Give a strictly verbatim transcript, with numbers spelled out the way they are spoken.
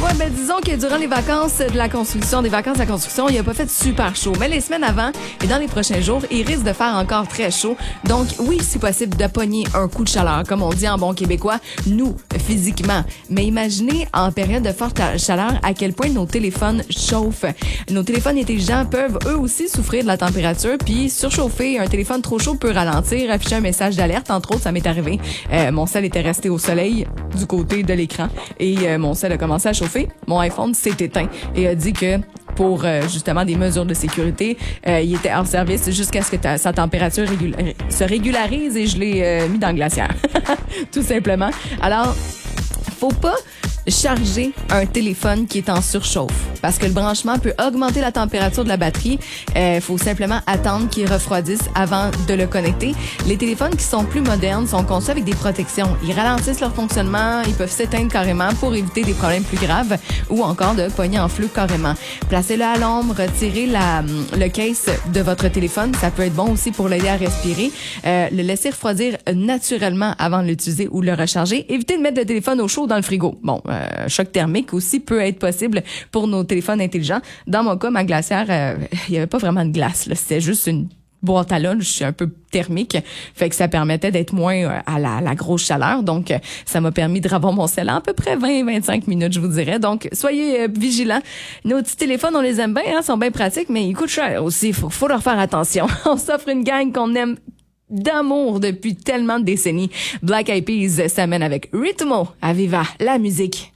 Ouais, ben disons que durant les vacances de la construction, des vacances de la construction, il a pas fait super chaud. Mais les semaines avant et dans les prochains jours, il risque de faire encore très chaud. Donc oui, c'est possible de pogner un coup de chaleur, comme on dit en bon québécois, nous, physiquement. Mais imaginez en période de forte chaleur à quel point nos téléphones chauffent. Nos téléphones intelligents peuvent eux aussi souffrir de la température, puis surchauffer. Un téléphone trop chaud peut ralentir, afficher un message d'alerte. Entre autres, ça m'est arrivé. Euh, mon sel était resté au soleil du côté de l'écran et euh, mon sel a commencé à chauffer. Mon iPhone s'est éteint et a dit que pour euh, justement des mesures de sécurité, euh, il était hors service jusqu'à ce que ta, sa température régula- se régularise et je l'ai euh, mis dans le glaciaire. Tout simplement. Alors, faut pas charger un téléphone qui est en surchauffe parce que le branchement peut augmenter la température de la batterie. Il euh, faut simplement attendre qu'il refroidisse avant de le connecter. Les téléphones qui sont plus modernes sont conçus avec des protections. Ils ralentissent leur fonctionnement, ils peuvent s'éteindre carrément pour éviter des problèmes plus graves ou encore de pogner en flou carrément. Placez-le à l'ombre, retirez la, le case de votre téléphone. Ça peut être bon aussi pour l'aider à respirer. Euh, le laisser refroidir naturellement avant de l'utiliser ou de le recharger. Évitez de mettre le téléphone au chaud dans le frigo. Bon, euh, choc thermique aussi peut être possible pour nos téléphones intelligents. Dans mon cas, ma glacière, euh, il y avait pas vraiment de glace, là. C'était juste une boîte à lunch, je suis un peu thermique, fait que ça permettait d'être moins euh, à la, la grosse chaleur. Donc, euh, ça m'a permis de revoir mon sel en à peu près vingt à vingt-cinq minutes, je vous dirais. Donc, soyez euh, vigilants. Nos petits téléphones, on les aime bien, hein, sont bien pratiques, mais ils coûtent cher aussi. Faut, faut leur faire attention. On s'offre une gang qu'on aime d'amour depuis tellement de décennies. Black Eyed Peas s'amène avec Ritmo. À Viva, la musique.